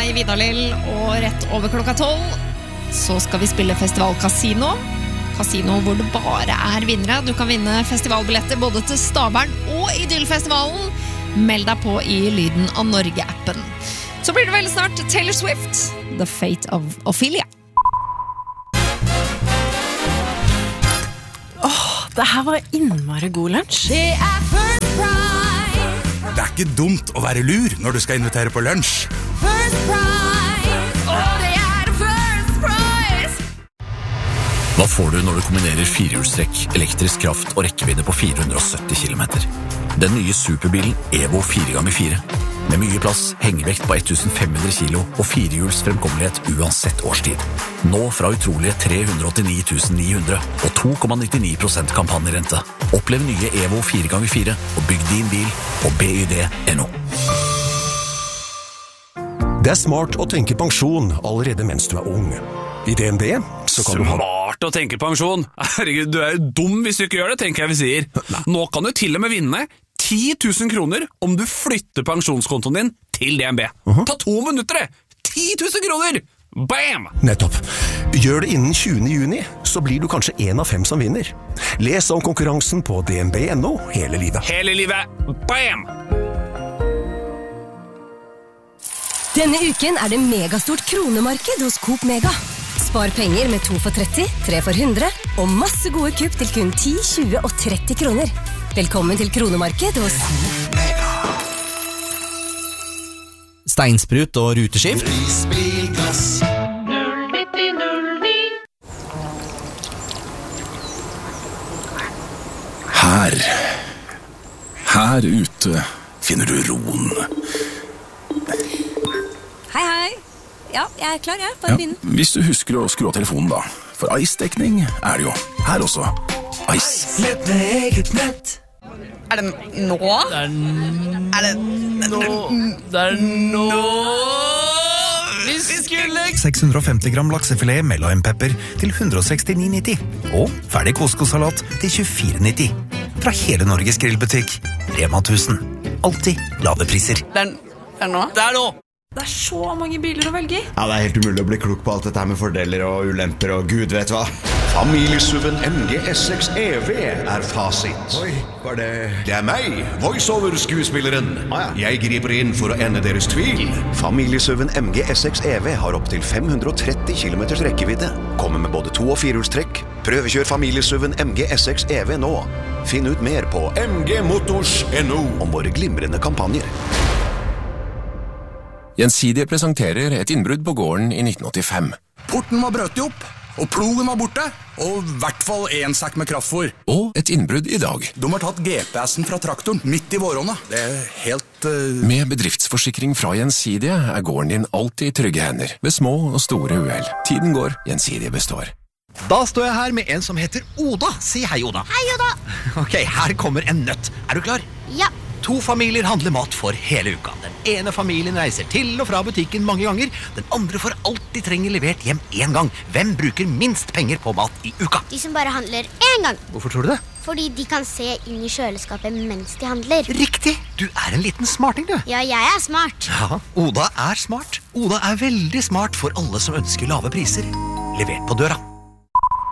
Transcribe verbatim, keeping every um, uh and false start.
i Vidalil, og rett over klokka tolv så skal vi spille Festival Casino. Casino hvor det bare er vinnere. Du kan vinne festivalbilletter både til Stavern og Idyllfestivalen. Meld deg på i Lyden av Norge-appen. Så blir det veldig snart Taylor Swift, The Fate of Ophelia. Åh, det her var innmari god lunsj. Det er First Price. Det er ikke dumt å være lur når du skal invitere på lunsj. First Price. Og det er First Price. Hva får du når du kombinerer firehjulstrekk, elektrisk kraft og rekkevidde på fire hundre og sytti kilometer? Den nye superbilen Evo fire ganger fire. Med mye plass, hengevekt på femten hundre kilo og firehjuls fremkommelighet uansett årstid. Nå fra utrolige tre hundre åttini tusen ni hundre og to komma nittini prosent kampanjerente. Opplev nye Evo fire ganger fire og bygg din bil på B Y D punktum N O. Det er smart å tenke pensjon allerede mens du er ung. I D N B så kan du ha... Smart å tenke pensjon? Herregud, du er jo dum hvis du ikke gjør det, tenker jeg vi sier. Nå kan du til og med vinne ti tusen kroner om du flytter pensjonskontoen din til D N B. Uh-huh. Ta to minutter det! ti tusen kroner! Bam! Nettopp. Gjør det innen tjuende juni, så blir du kanskje en av fem som vinner. Les om konkurransen på D N B punktum N O hele livet. Hele livet! Bam! Denne uken er det megastort kronemarked hos Coop Mega. Spar penger med to for tretti, tre for hundre, og masse gode kupp til kun ti, tjue og tretti kroner. Velkommen til kronemarked hos Mega. Steinsprut og ruteskift. Prisbilgass null nitti null ni. Her, her ute finner du roen. Hei, hei. Ja, jeg er klar, jeg. Bare begynn. Ja, hvis du husker å skru av telefonen da. For Ice-dekning er det jo. Her også. Ice. Nett med eget nett. Er det nå? Det er n- Er det nå. Det er nå. Vi skulle... seks hundre og femti gram laksefilet med lime-pepper til ett hundre og sekstini nitti. Og ferdig koskosalat til tjuefire nitti. Fra hele Norges grillbutikk. Rema tusen. Alltid lave priser. Det er, det er nå? Det er nå. Det er så mange biler å velge i. Ja, det er helt umulig å bli klok på alt dette her med fordeler og ulemper og gud vet hva. Familiesuven M G S seks E V er fasit. Oi, var det... Det er meg, voiceover-skuespilleren. Ah, ja. Jeg griper inn for å ende deres tvil. Familiesuven M G S seks E V har opp til fem hundre og tretti kilometers rekkevidde. Kommer med både to- og firehjulstrekk. Prøvekjør familiesuven M G S seks E V nå. Finn ut mer på M G Motors punktum N O om våre glimrende kampanjer. Gjensidige presenterer et innbrudd på gården i nitten åttifem. Porten var brøt opp, og plogen var borte, og i hvert fall en sekk med kraftfôr. Og et innbrudd i dag. De har tatt G P S-en fra traktoren midt i våronna. Det er helt... Uh... Med bedriftsforsikring fra Gjensidige er gården din alltid i trygge hender, ved små og store uhell. Tiden går, Gjensidige består. Da står jeg her med en som heter Oda. Si hei, Oda. Hei, Oda. Ok, her kommer en nøtt. Er du klar? Ja. To familier handler mat for hele uka. Den ene familien reiser til og fra butikken mange ganger. Den andre får alt de trenger levert hjem en gang. Hvem bruker minst penger på mat i uka? De som bare handler en gang. Hvorfor tror du det? Fordi de kan se inn i kjøleskapet mens de handler. Riktig! Du er en liten smarting, du. Ja, jeg er smart. Ja, Oda er smart. Oda er veldig smart for alle som ønsker lave priser. Levert på døra.